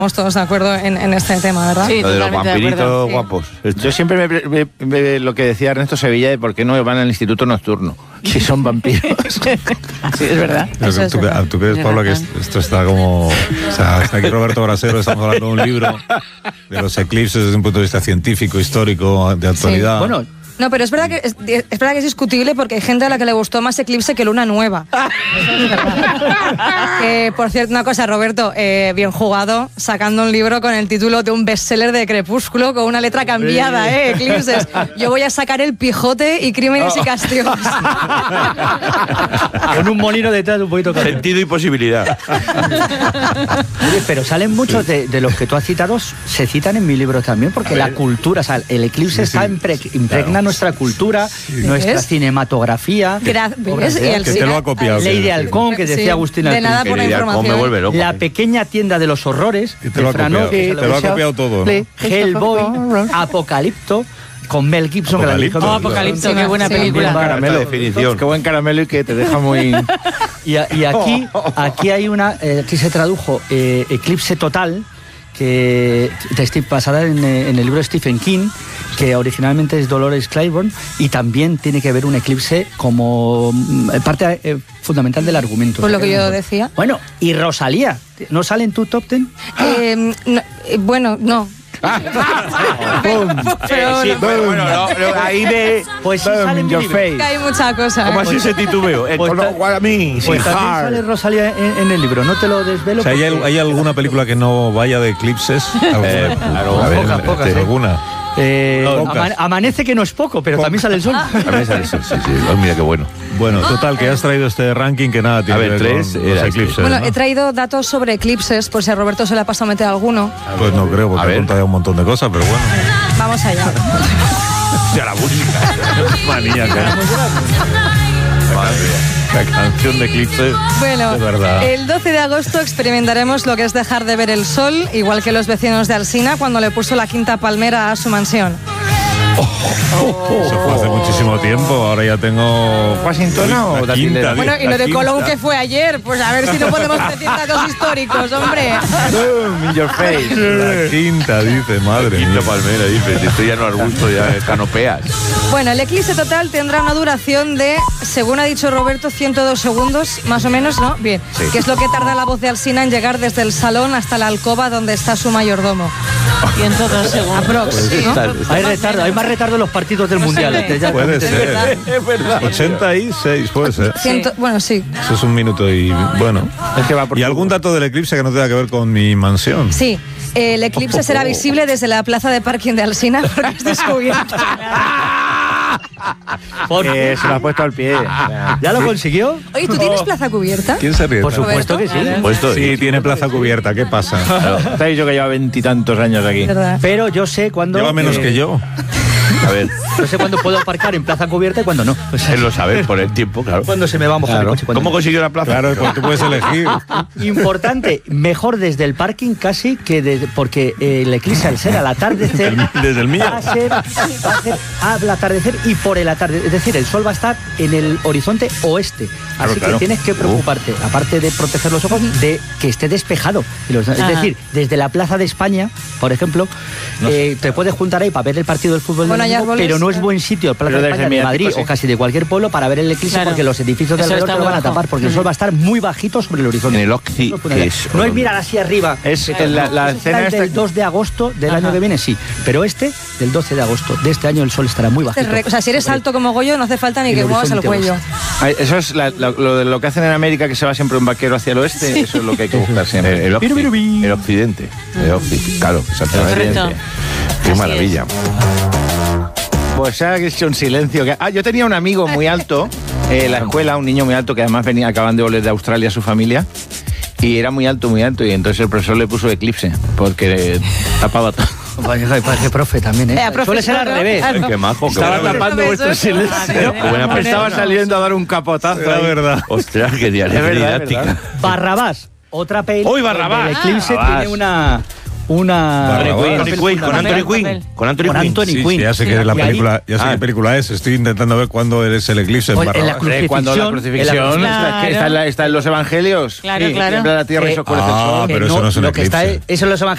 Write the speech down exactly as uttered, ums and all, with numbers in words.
Estamos todos de acuerdo en, en este tema, ¿verdad? Sí, Lo de los totalmente de vampiritos acuerdo. guapos. Yo siempre me, me- me- lo que decía Ernesto Sevilla de por qué no van al instituto nocturno, si son vampiros. Sí, es verdad. Pero Eso es ¿tú, verdad. ¿Tú crees, Pablo, que esto está como... O sea, está aquí Roberto Brasero, estamos hablando de un libro de los eclipses desde un punto de vista científico, histórico, de actualidad. Bueno, No, pero es verdad que es, es verdad que es discutible porque hay gente a la que le gustó más Eclipse que Luna Nueva. Que, por cierto, una cosa, Roberto, eh, bien jugado, sacando un libro con el título de un bestseller de Crepúsculo con una letra cambiada, ¿eh? Eclipses. Yo voy a sacar El Quijote y Crímenes y Castigos. con un molino detrás de un poquito de Sentido y posibilidad. Oye, pero salen muchos de, de los que tú has citado, se citan en mi libro también, porque la cultura, o sea, el eclipse Sí, sí. está impre- impregna Claro. nuestra cultura, nuestra ¿Ves? cinematografía. Gra- ¿ves? Y el Que te lo ha copiado. Ley que- de Halcón, que decía Sí, Agustín de al nada principio. por la Querida, cómo me información. vuelve loco. La pequeña tienda de los horrores, Y te de lo ha Frank copiado, Oz, te lo ha copiado todo, ¿no? Hellboy, Apocalipto, con Mel Gibson. que la Apocalipto. dirigió- Oh, Apocalipto, qué buena Sí. película. Caramelo. Alta definición. Qué buen caramelo y que te deja muy... Y, a- y aquí, aquí hay una, eh, aquí se tradujo eh, Eclipse Total, que de Steve, basada en, eh, en el libro de Stephen King, que originalmente es Dolores Claiborne, y también tiene que ver un eclipse como mm, parte eh, fundamental del argumento. Pues lo que yo decía. Bueno, y Rosalía, ¿no sale en tu top ten? Eh, no, eh, bueno, no. Pero Sí, no, bueno, bueno, no, no, ahí de... Pues sí sale en mi your libro. face. que hay mucha cosa. ¿Cómo ¿eh? así ese titubeo? Eh, Pues con lo ta- cual a mí, Pues sin también hard. sale Rosalía en, en el libro, no te lo desvelo. O sea, ¿hay, porque- al- ¿hay alguna película que no vaya de eclipses? Eh, claro, a ver, Pocas, pocas, este, ¿eh? ¿Alguna? Eh, Pocas. ama- amanece que no es poco, pero también sale el sol. A mí sale eso, sí, sí. Oh, mira qué bueno. Bueno, total, que has traído este ranking que nada tiene A ver, que ver tres con era los este. eclipses, Bueno, ¿no? he traído datos sobre eclipses, por si a Roberto se le ha pasado a meter alguno. Pues no creo, porque A he ver. contado un montón de cosas, pero bueno. Vamos allá. Ya la música. Maníaca. Madre mía. La canción de eclipse. Bueno, de verdad. el doce de agosto experimentaremos lo que es dejar de ver el sol, igual que los vecinos de Alsina cuando le puso la quinta palmera a su mansión. Eso fue hace muchísimo tiempo, ahora ya tengo... ¿Washington o la Datilera? quinta, Bueno, y la lo de quinta. Colón que fue ayer, pues a ver si no podemos decir datos históricos, hombre. Boom, in your face. La quinta, dice, madre Quinta mía. palmera, dice. Esto ya no arbusto, ya canopeas. Bueno, el eclipse total tendrá una duración de, según ha dicho Roberto, ciento dos segundos, más o menos, ¿no? Bien. Sí. Que es lo que tarda la voz de Alsina en llegar desde el salón hasta la alcoba donde está su mayordomo. ciento dos segundos. Aprox, Pues ¿no? está- está- Hay retardo, hay más retardo en los partidos del No Mundial. sé. Ya- Puede ya- ser. Es verdad. ochenta y seis, puede ser. Ciento- bueno, sí. Eso es un minuto y bueno. Es que va por ¿Y tu- algún dato del eclipse que no tenga que ver con mi mansión? Sí, el eclipse será visible desde la plaza de parking de Alsina porque es descubierto. Eh, se lo ha puesto al pie. ¿Ya lo consiguió? Oye, ¿tú tienes plaza cubierta? ¿Quién se ríe? Por supuesto que sí. Puesto, Sí, tiene plaza cubierta, ¿qué pasa? Te he dicho que lleva veintitantos años aquí. ¿Verdad? Pero yo sé cuándo. Lleva menos eh, que yo. A ver, Yo sé cuándo puedo aparcar en plaza cubierta y cuándo no. Pues, él lo sabe por el tiempo, claro. cuándo se me va a mojar el coche. cuándo ¿Cómo no. consiguió la plaza? Claro, porque tú puedes elegir. Importante, mejor desde el parking casi que desde, porque eh, el eclipse al ser al atardecer Desde el mío. va a ser, va a ser al atardecer y por el atardecer, es decir, el sol va a estar en el horizonte oeste, así claro. que tienes que preocuparte, aparte de proteger los ojos, de que esté despejado. Y los- Es Ajá. decir, desde la Plaza de España, por ejemplo, eh, te puedes juntar ahí para ver el partido del fútbol, Bueno, del hay domingo, árboles, pero no es ¿no? buen sitio, Plaza Pero de desde España de mi Madrid ático, sí. o casi de cualquier pueblo para ver el eclipse, Claro. porque los edificios de Eso alrededor está te lo van a abajo. tapar, porque el sol va a estar muy bajito sobre el horizonte. En el Occi, que es- No es mirar así arriba. Es que la, la escena El esta... del dos de agosto del año que viene, sí. Pero este, del doce de agosto de este año, el sol estará muy bajito. O sea, si eres alto como Goyo, no hace falta ni El que muevas el horizonte cuello. Ay, Eso es la- la- lo, de lo que hacen en América, que se va siempre un vaquero hacia el oeste. Eso es lo que hay que buscar El, siempre. el, Occi, Piru, piru, pi. el occidente. El Occi, claro, exactamente. Correcto. Qué Así maravilla. Pues se ha hecho un silencio. que- Ah, yo tenía un amigo muy alto eh, en la escuela, un niño muy alto que además venía, acaban de volver de Australia su familia. Y era muy alto, muy alto. Y entonces el profesor le puso eclipse, porque tapaba todo. Vaya, parece profe también, ¿eh? Eh, profesor, Suele ser al ¿no? revés. Ah, no. Qué majo. qué Estaba buena- tapando vuestro Profesor. silencio. Qué buena persona. Estaba saliendo a dar un capotazo. Era ahí. verdad. Ostras, qué diaria Es verdad, es didáctica. verdad. Barrabás, otra peli. ¡Uy, Barrabás! El eclipse Barrabás. tiene una. Una. Barrabás. un Anthony papel Quinn, con Anthony fundamental. Quinn. Con Anthony Con Quinn. Anthony Sí, Quinn. sí, ya sé que la Y ahí- película, ya sé Ah. qué película es. Estoy intentando ver cuándo es el eclipse en Pues, en la Barrabás. Eh, cuando la crucifixión, crucifixión en la- está, que está en la- está en los evangelios. Claro, Sí, claro. tiembla la tierra y Eh, se oscurece el ah, sol. pero eso no es un lo que está eclipse. eso en los evangelios